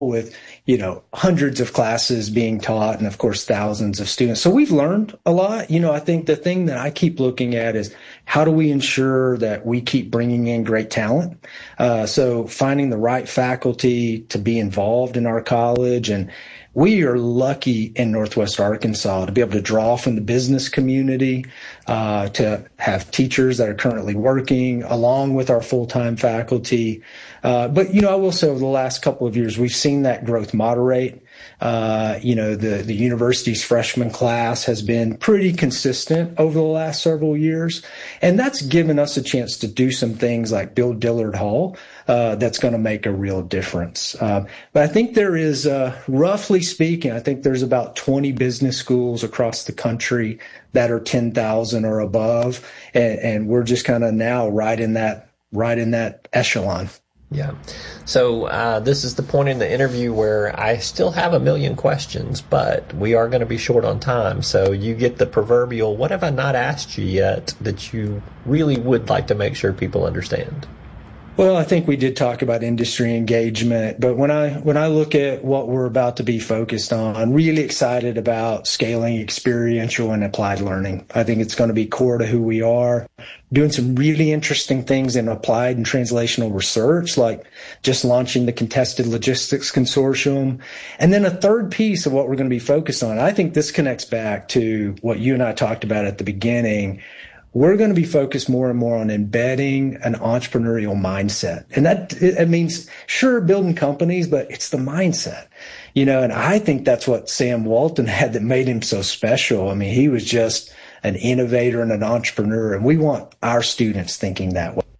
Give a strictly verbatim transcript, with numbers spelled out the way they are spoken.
with, you know, hundreds of classes being taught and of course thousands of students. So we've learned a lot. You know, I think the thing that I keep looking at is how do we ensure that we keep bringing in great talent? Uh, so finding the right faculty to be involved in our college. And we are lucky in Northwest Arkansas to be able to draw from the business community, uh, to have teachers that are currently working along with our full-time faculty. Uh, but, you know, I will say over the last couple of years, we've seen that growth moderate. Uh, you know, the, the university's freshman class has been pretty consistent over the last several years. And that's given us a chance to do some things like build Dillard Hall, uh, that's going to make a real difference. Uh, but I think there is, uh, roughly speaking, I think there's about twenty business schools across the country that are ten thousand or above. And, and we're just kind of now right in that, right in that echelon. Yeah. So uh, this is the point in the interview where I still have a million questions, but we are going to be short on time. So you get the proverbial, what have I not asked you yet that you really would like to make sure people understand? Well, I think we did talk about industry engagement, but when I when I look at what we're about to be focused on, I'm really excited about scaling experiential and applied learning. I think it's going to be core to who we are, doing some really interesting things in applied and translational research, like just launching the Contested Logistics Consortium. And then a third piece of what we're going to be focused on, I think this connects back to what you and I talked about at the beginning. We're going to be focused more and more on embedding an entrepreneurial mindset. And that, it means, sure, building companies, but it's the mindset, you know, and I think that's what Sam Walton had that made him so special. I mean, he was just an innovator and an entrepreneur, and we want our students thinking that way.